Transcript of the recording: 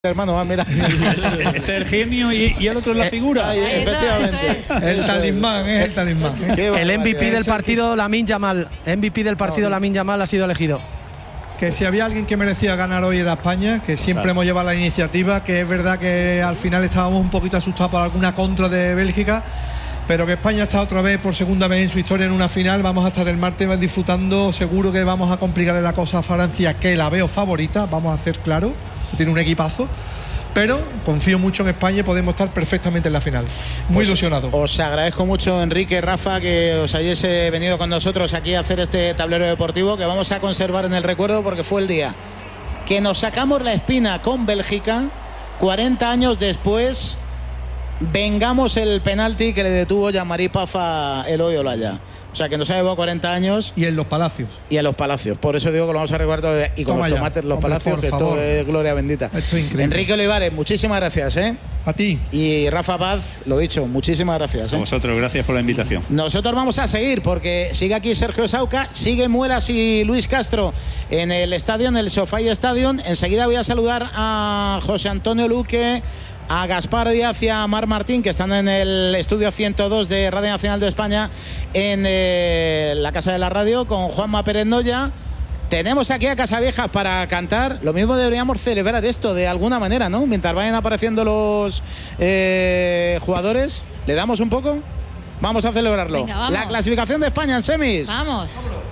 Hermano, mira. Este es el genio y el otro es la figura. Efectivamente. El talismán, es el talismán. El MVP del partido, Lamine Yamal. MVP del partido, Lamine Yamal ha sido elegido. Que si había alguien que merecía ganar hoy era España, que siempre hemos llevado la iniciativa, que es verdad que al final estábamos un poquito asustados por alguna contra de Bélgica, pero que España está otra vez, por segunda vez en su historia, en una final. Vamos a estar el martes disfrutando. Seguro que vamos a complicarle la cosa a Francia, que la veo favorita, vamos a hacer claro, tiene un equipazo. Pero confío mucho en España y podemos estar perfectamente en la final. Muy ilusionado. Os agradezco mucho, Enrique, Rafa, que os hayáis venido con nosotros aquí a hacer este tablero deportivo que vamos a conservar en el recuerdo, porque fue el día que nos sacamos la espina con Bélgica. 40 años después vengamos el penalti que le detuvo Jean-Marie Paf a Eloy Olaya. O sea, que nos ha llevado 40 años. Y en los Palacios. Y en los Palacios. Por eso digo que lo vamos a recordar. Y con Toma los ya. tomates, los Hombre, Palacios, que esto es gloria bendita. Esto es increíble. Enrique Olivares, muchísimas gracias, A ti. Y Rafa Paz, lo dicho, muchísimas gracias. A vosotros, gracias por la invitación. Nosotros vamos a seguir, porque sigue aquí Sergio Sauca, sigue Muelas y Luis Castro en el estadio, en el SoFi Stadium. Enseguida voy a saludar a José Antonio Luque, a Gaspar Díaz y a Mar Martín, que están en el estudio 102 de Radio Nacional de España, en la Casa de la Radio, con Juanma Pérez Noya. Tenemos aquí a Casaviejas para cantar. Lo mismo deberíamos celebrar esto de alguna manera, ¿no? Mientras vayan apareciendo los jugadores, ¿le damos un poco? Vamos a celebrarlo. Venga, vamos. La clasificación de España en semis. Vamos.